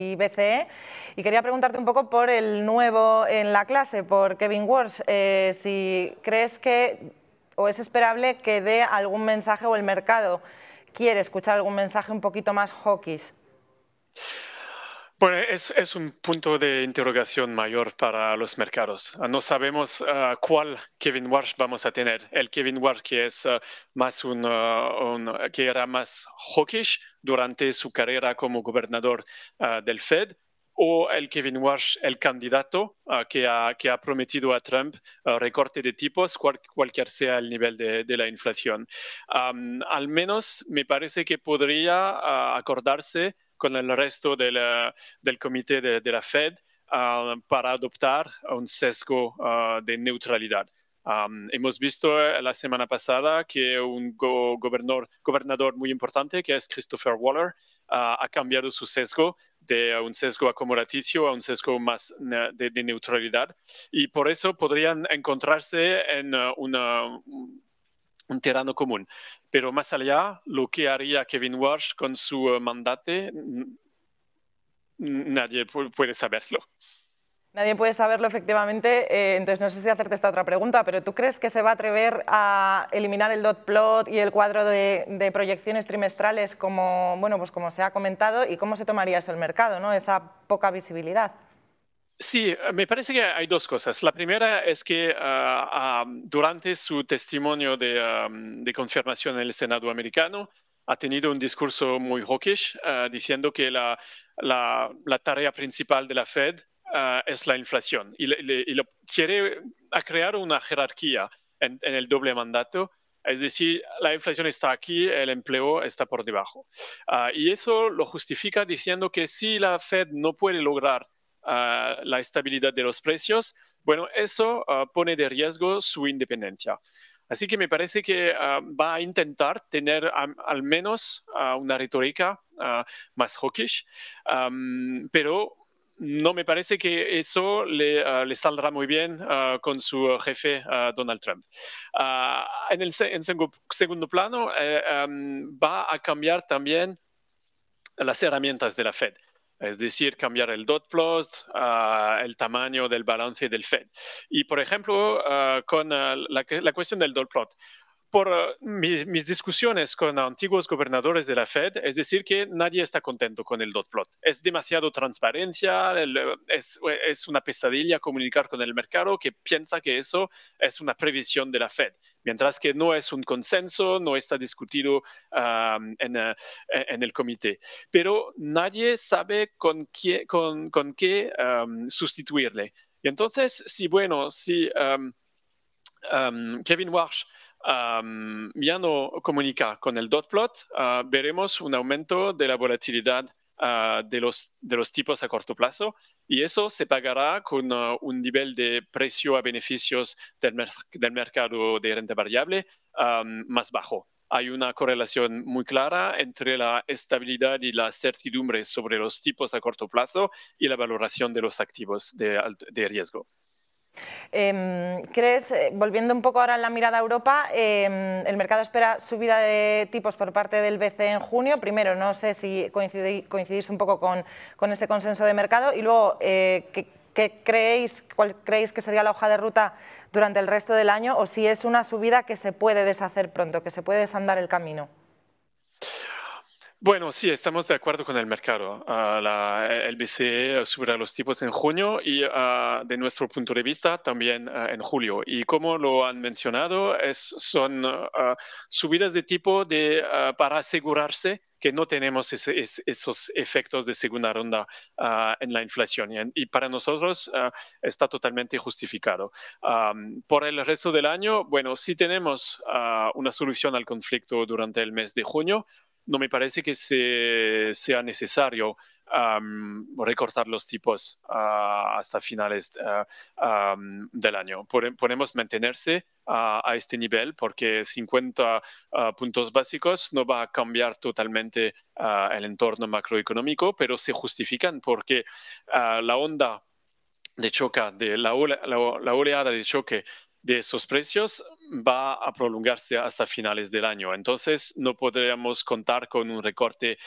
y BCE, y quería preguntarte un poco por el nuevo en la clase, por Kevin Walsh, si crees que o es esperable que dé algún mensaje o el mercado quiere escuchar algún mensaje un poquito más hawkish. Bueno, es un punto de interrogación mayor para los mercados. No sabemos cuál Kevin Walsh vamos a tener. El Kevin Walsh que es más que era más hawkish durante su carrera como gobernador del Fed, o el Kevin Walsh, el candidato que ha prometido a Trump recorte de tipos, cualquier sea el nivel de la inflación. Al menos me parece que podría acordarse con el resto del comité de la Fed para adoptar un sesgo de neutralidad. Hemos visto la semana pasada que un gobernador muy importante, que es Christopher Waller, ha cambiado su sesgo de un sesgo acomodaticio a un sesgo más de neutralidad, y por eso podrían encontrarse en un terreno común. Pero más allá, lo que haría Kevin Walsh con su mandato, nadie puede saberlo. Nadie puede saberlo, efectivamente. Entonces, no sé si hacerte esta otra pregunta, pero ¿tú crees que se va a atrever a eliminar el dot plot y el cuadro de proyecciones trimestrales como, bueno, pues como se ha comentado? ¿Y cómo se tomaría eso el mercado, ¿no? Esa poca visibilidad. Sí, me parece que hay dos cosas. La primera es que durante su testimonio de confirmación en el Senado americano ha tenido un discurso muy hawkish, diciendo que la tarea principal de la Fed es la inflación, y lo quiere crear una jerarquía en el doble mandato. Es decir, la inflación está aquí, el empleo está por debajo. Y eso lo justifica diciendo que si la Fed no puede lograr la estabilidad de los precios, bueno, eso pone de riesgo su independencia. Así que me parece que va a intentar tener al menos una retórica más hawkish, pero no me parece que eso le saldrá muy bien con su jefe Donald Trump. En segundo plano, va a cambiar también las herramientas de la Fed. Es decir, cambiar el dot plot, el tamaño del balance del Fed. Y, por ejemplo, con la cuestión del dot plot, por mis discusiones con antiguos gobernadores de la Fed, es decir, que nadie está contento con el dot plot. Es demasiado transparencia, es una pesadilla comunicar con el mercado, que piensa que eso es una previsión de la Fed, mientras que no es un consenso, no está discutido en el comité. Pero nadie sabe con qué sustituirle. Y entonces, si Kevin Walsh ya no comunica con el dot plot, veremos un aumento de la volatilidad de los tipos a corto plazo, y eso se pagará con un nivel de precio a beneficios del mercado de renta variable más bajo. Hay una correlación muy clara entre la estabilidad y la certidumbre sobre los tipos a corto plazo y la valoración de los activos de riesgo. ¿Crees, volviendo un poco ahora en la mirada a Europa, el mercado espera subida de tipos por parte del BCE en junio? Primero, no sé si coincidís un poco con ese consenso de mercado, y luego, ¿cuál creéis que sería la hoja de ruta durante el resto del año, o si es una subida que se puede deshacer pronto, que se puede desandar el camino? Bueno, sí, estamos de acuerdo con el mercado. El BCE subirá los tipos en junio y, de nuestro punto de vista, también en julio. Y como lo han mencionado, son subidas de tipo para asegurarse que no tenemos esos efectos de segunda ronda en la inflación. Y para nosotros está totalmente justificado. Por el resto del año, bueno, si tenemos una solución al conflicto durante el mes de junio, no me parece que sea necesario recortar los tipos hasta finales del año. Podemos mantenerse a este nivel, porque 50 puntos básicos no va a cambiar totalmente el entorno macroeconómico, pero se justifican porque la onda de choque, la oleada de choque de esos precios va a prolongarse hasta finales del año. Entonces, no podríamos contar con un recorte